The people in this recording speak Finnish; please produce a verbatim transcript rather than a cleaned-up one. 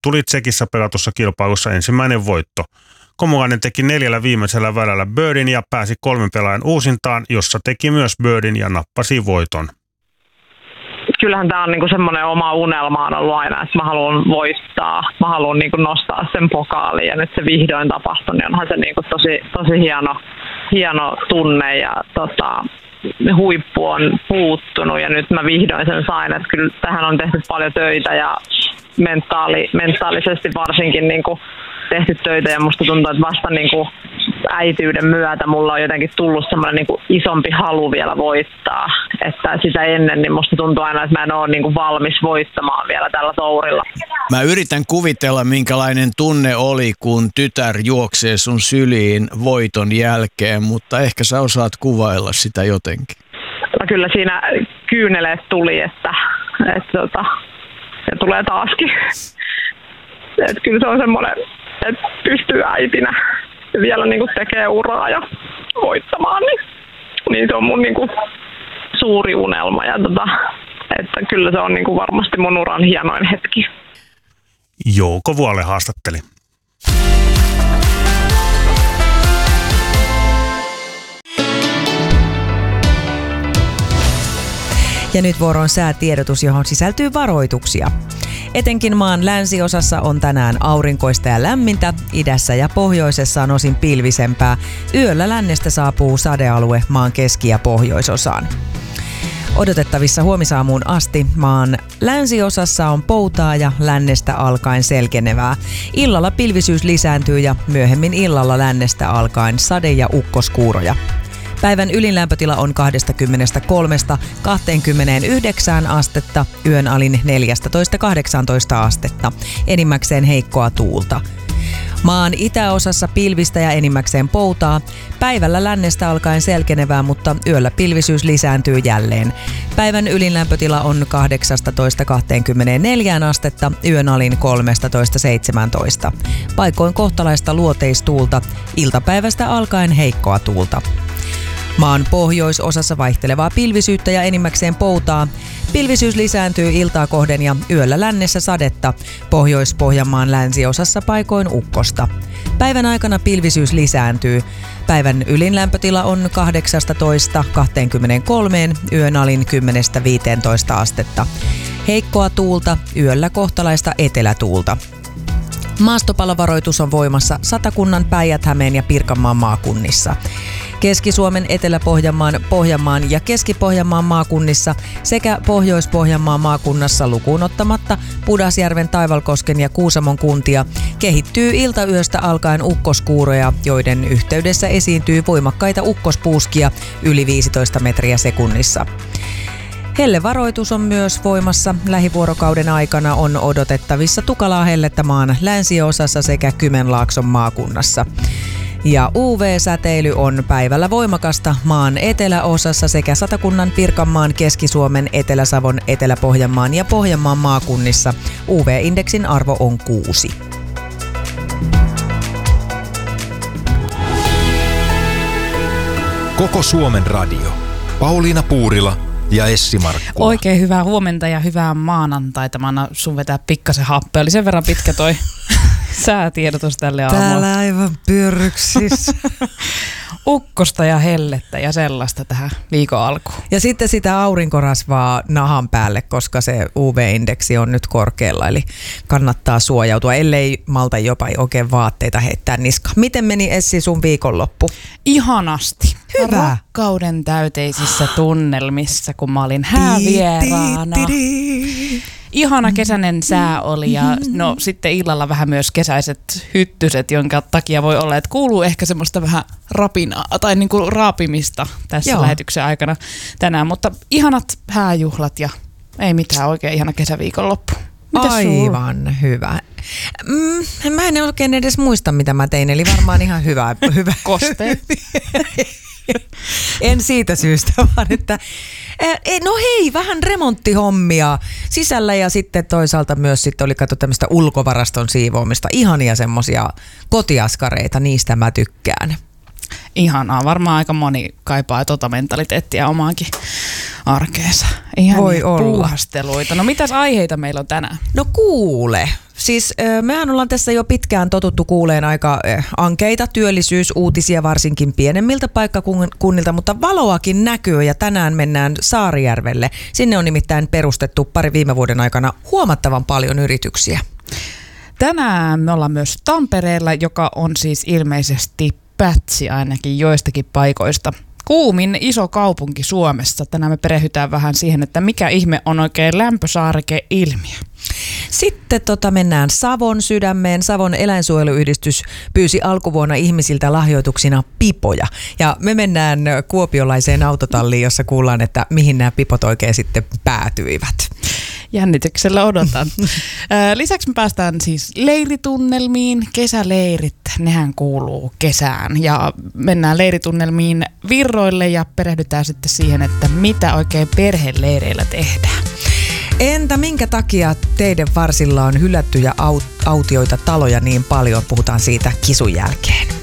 tuli Tsekissä pelatussa kilpailussa ensimmäinen voitto. Komulainen teki neljällä viimeisellä välällä birdin ja pääsi kolmen pelaajan uusintaan, jossa teki myös birdin ja nappasi voiton. Kyllähän tämä on niinku semmoinen oma unelma on ollut aina, että mä haluan voittaa, mä haluan niinku nostaa sen pokaaliin ja nyt se vihdoin tapahtui, niin onhan se niinku tosi, tosi hieno, hieno tunne ja tota, huippu on puuttunut ja nyt mä vihdoin sen sain, että kyllä tähän on tehty paljon töitä ja mentaali, mentaalisesti varsinkin niinku tehty töitä ja musta tuntuu, että vasta niinku äityyden myötä mulla on jotenkin tullut semmoinen niinku isompi halu vielä voittaa, että sitä ennen niin musta tuntuu aina, että mä en ole niinku valmis voittamaan vielä tällä tourilla. Mä yritän kuvitella, minkälainen tunne oli, kun tytär juoksee sun syliin voiton jälkeen, mutta ehkä sä osaat kuvailla sitä jotenkin. No kyllä siinä kyyneleet tuli, että, että tota, se tulee taaskin. Että kyllä se on semmoinen, että pystyy äitinä vielä niin kuin tekee uraa ja voittamaan, niin, niin se on mun niin kuin suuri unelma. Ja tota, että kyllä se on niin kuin varmasti mun uran hienoin hetki. Jouko Vuole haastatteli. Ja nyt vuoroon säätiedotus, johon sisältyy varoituksia. Etenkin maan länsiosassa on tänään aurinkoista ja lämmintä, idässä ja pohjoisessa on osin pilvisempää. Yöllä lännestä saapuu sadealue maan keski- ja pohjoisosaan. Odotettavissa huomisaamuun asti maan länsiosassa on poutaa ja lännestä alkaen selkenevää. Illalla pilvisyys lisääntyy ja myöhemmin illalla lännestä alkaen sade- ja ukkoskuuroja. Päivän ylinlämpötila on kaksikymmentäkolme kaksikymmentäyhdeksän astetta, yön alin neljätoista kahdeksantoista astetta, enimmäkseen heikkoa tuulta. Maan itäosassa pilvistä ja enimmäkseen poutaa. Päivällä lännestä alkaen selkenevää, mutta yöllä pilvisyys lisääntyy jälleen. Päivän ylinlämpötila on kahdeksantoista kaksikymmentäneljä astetta, yön alin kolmetoista seitsemäntoista. Paikoin kohtalaista luoteistuulta, iltapäivästä alkaen heikkoa tuulta. Maan pohjoisosassa vaihtelevaa pilvisyyttä ja enimmäkseen poutaa. Pilvisyys lisääntyy iltaa kohden ja yöllä lännessä sadetta. Pohjois-Pohjanmaan länsiosassa paikoin ukkosta. Päivän aikana pilvisyys lisääntyy. Päivän ylinlämpötila on kahdeksasta kaksikymmentäkolme, yön alin kymmenestä viiteentoista astetta. Heikkoa tuulta, yöllä kohtalaista etelätuulta. Maastopalovaroitus on voimassa Satakunnan, Päijät-Hämeen ja Pirkanmaan maakunnissa. Keski-Suomen, Etelä-Pohjanmaan, Pohjanmaan ja Keski-Pohjanmaan maakunnissa sekä Pohjois-Pohjanmaan maakunnassa lukuun ottamatta Pudasjärven, Taivalkosken ja Kuusamon kuntia kehittyy iltayöstä alkaen ukkoskuuroja, joiden yhteydessä esiintyy voimakkaita ukkospuuskia yli viisitoista metriä sekunnissa. Hellevaroitus on myös voimassa. Lähivuorokauden aikana on odotettavissa tukalaa hellettä maan länsiosassa sekä Kymenlaakson maakunnassa. Ja U V-säteily on päivällä voimakasta maan eteläosassa sekä Satakunnan, Pirkanmaan, Keski-Suomen, Etelä-Savon, Etelä-Pohjanmaan ja Pohjanmaan maakunnissa. U V-indeksin arvo on kuusi. Koko Suomen radio. Pauliina Puurila ja Essi Markkula. Oikein hyvää huomenta ja hyvää maanantaita. Mä annan sun vetää pikkasen happea. Oli sen verran pitkä toi säätiedotus tälle aamulla. Täällä aivan pyörryksissä. Ukkosta ja hellettä ja sellaista tähän viikon alkuun. Ja sitten sitä aurinkorasvaa nahan päälle, koska se U V-indeksi on nyt korkealla, eli kannattaa suojautua, ellei malta jopa oikein vaatteita heittää niskaan. Miten meni Essi sun viikonloppu? Ihanasti. Hyvä. Rakkauden täyteisissä tunnelmissa, kun mä olin häävieraana. Ihana kesäinen sää oli ja no sitten illalla vähän myös kesäiset hyttyset, jonka takia voi olla, että kuuluu ehkä semmoista vähän rapinaa tai niinku raapimista tässä Joo. lähetyksen aikana tänään, mutta ihanat hääjuhlat ja ei mitään, oikein ihana kesäviikonloppu. Mitäs Aivan sulla? hyvä. Mm, mä en oikein edes muista, mitä mä tein, eli varmaan ihan hyvä. hyvä. Kosteet. En siitä syystä, vaan että no hei, vähän remonttihommia sisällä ja sitten toisaalta myös sitten oli katso tämmöistä ulkovaraston siivoamista. Ihania semmosia kotiaskareita, niistä mä tykkään. Ihanaa, varmaan aika moni kaipaa tota mentaliteettia omaankin arkeensa. Ihan Voi olla. puuhasteluita. No mitäs aiheita meillä on tänään? No kuule, siis mehän ollaan tässä jo pitkään totuttu kuuleen aika ankeita työllisyysuutisia, varsinkin pienemmiltä paikkakunnilta, mutta valoakin näkyy ja tänään mennään Saarijärvelle. Sinne on nimittäin perustettu pari viime vuoden aikana huomattavan paljon yrityksiä. Tänään me ollaan myös Tampereella, joka on siis ilmeisesti pätsi ainakin joistakin paikoista. Kuumin iso kaupunki Suomessa. Tänään me perehdytään vähän siihen, että mikä ihme on oikein lämpösaareke-ilmiö. Sitten tota mennään Savon sydämeen. Savon eläinsuojeluyhdistys pyysi alkuvuonna ihmisiltä lahjoituksina pipoja. Ja me mennään kuopiolaiseen autotalliin, jossa kuullaan, että mihin nämä pipot oikein sitten päätyivät. Jännityksellä odotan. Lisäksi me päästään siis leiritunnelmiin. Kesäleirit, nehän kuuluu kesään. Ja mennään leiritunnelmiin Virroille ja perehdytään sitten siihen, että mitä oikein perheleireillä tehdään. Entä minkä takia teidän varsilla on hylättyjä aut- autioita taloja niin paljon? Puhutaan siitä kisun jälkeen.